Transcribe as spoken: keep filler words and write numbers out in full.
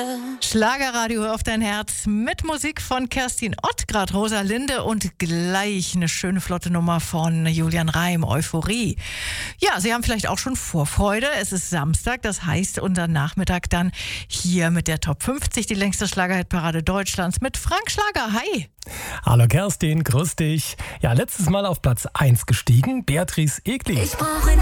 Schlagerradio auf dein Herz mit Musik von Kerstin Ott, grad Rosa Linde und gleich eine schöne flotte Nummer von Julian Reim, Euphorie. Ja, Sie haben vielleicht auch schon Vorfreude. Es ist Samstag, das heißt unser Nachmittag dann hier mit der Top fünfzig, die längste Schlagerhitparade Deutschlands mit Frank Schlager. Hi! Hallo Kerstin, grüß dich. Ja, letztes Mal auf Platz eins gestiegen, Beatrice Egli. Ich brauche ein